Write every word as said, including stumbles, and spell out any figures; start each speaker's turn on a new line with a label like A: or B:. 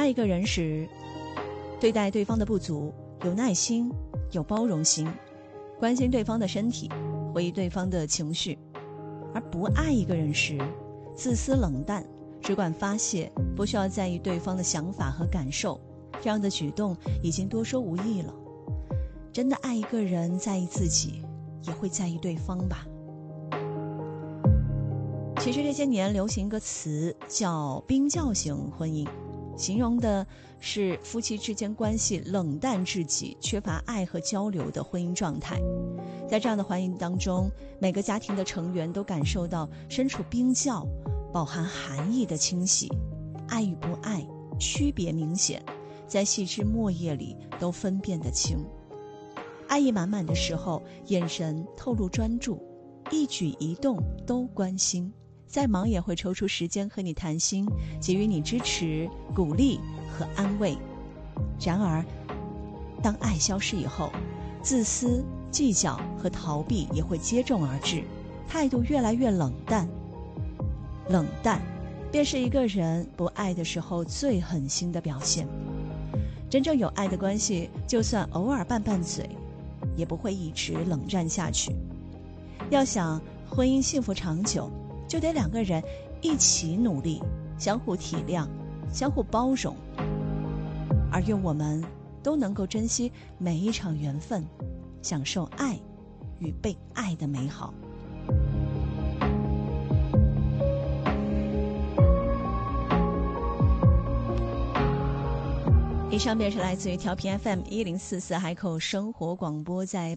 A: 爱一个人时，对待对方的不足有耐心，有包容心，关心对方的身体，回忆对方的情绪；而不爱一个人时，自私冷淡，只管发泄，不需要在意对方的想法和感受，这样的举动已经多说无益了。真的爱一个人，在意自己，也会在意对方吧。其实这些年流行一个词叫冰窖型婚姻，形容的是夫妻之间关系冷淡至极，缺乏爱和交流的婚姻状态。在这样的环境当中，每个家庭的成员都感受到身处冰窖饱含寒意的侵袭，爱与不爱区别明显，在细枝末叶里都分辨得清。爱意满满的时候，眼神透露专注，一举一动都关心，再忙也会抽出时间和你谈心，给予你支持、鼓励和安慰。然而当爱消失以后，自私、计较和逃避也会接踵而至，态度越来越冷淡。冷淡便是一个人不爱的时候最狠心的表现。真正有爱的关系，就算偶尔拌拌嘴，也不会一直冷战下去。要想婚姻幸福长久，就得两个人一起努力，相互体谅，相互包容。而愿我们都能够珍惜每一场缘分，享受爱与被爱的美好。以上便是来自于调频 F M 一零四四海口生活广播在